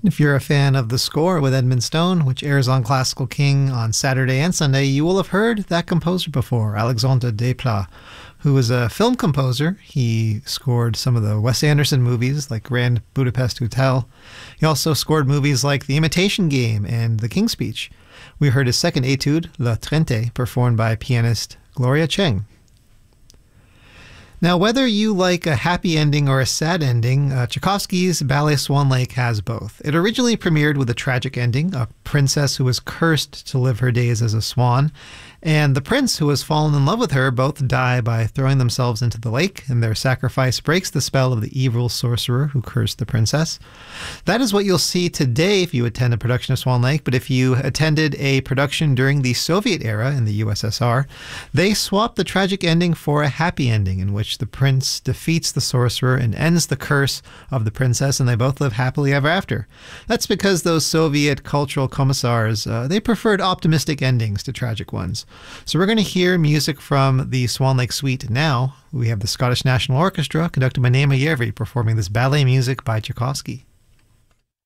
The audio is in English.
If you're a fan of The Score with Edmund Stone, which airs on Classical King on Saturday and Sunday, you will have heard that composer before, Alexandre Desplat, who was a film composer. He scored some of the Wes Anderson movies like Grand Budapest Hotel. He also scored movies like The Imitation Game and The King's Speech. We heard his second etude, La Trente, performed by pianist Gloria Cheng. Now, whether you like a happy ending or a sad ending, Tchaikovsky's Ballet Swan Lake has both. It originally premiered with a tragic ending, a princess who was cursed to live her days as a swan, and the prince who has fallen in love with her both die by throwing themselves into the lake, and their sacrifice breaks the spell of the evil sorcerer who cursed the princess. That is what you'll see today if you attend a production of Swan Lake, but if you attended a production during the Soviet era in the USSR, they swapped the tragic ending for a happy ending in which the prince defeats the sorcerer and ends the curse of the princess, and they both live happily ever after. That's because those Soviet cultural commissars, they preferred optimistic endings to tragic ones. So we're going to hear music from the Swan Lake Suite now. We have the Scottish National Orchestra, conducted by Naima Järvi, performing this ballet music by Tchaikovsky.